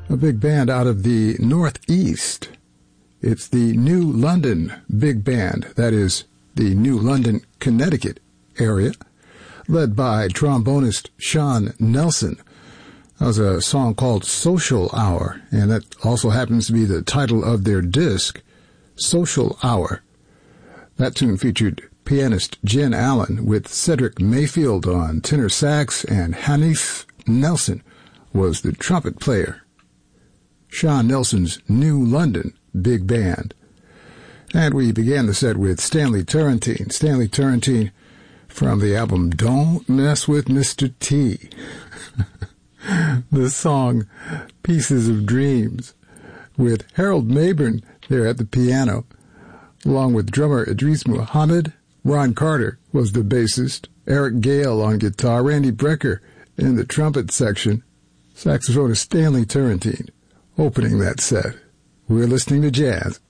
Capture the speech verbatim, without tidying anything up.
a big band out of the Northeast. It's the New London Big Band, that is, the New London, Connecticut area, led by trombonist Sean Nelson. That was a song called Social Hour, and that also happens to be the title of their disc, Social Hour. That tune featured pianist Jen Allen with Cedric Mayfield on tenor sax, and Hanif Nelson was the trumpet player. Sean Nelson's New London Big Band. And we began the set with Stanley Turrentine. Stanley Turrentine from the album Don't Mess with Mister T. The song Pieces of Dreams, with Harold Mabern there at the piano, along with drummer Idris Muhammad. Ron Carter was the bassist, Eric Gale on guitar, Randy Brecker in the trumpet section, saxophonist Stanley Turrentine opening that set. We're listening to jazz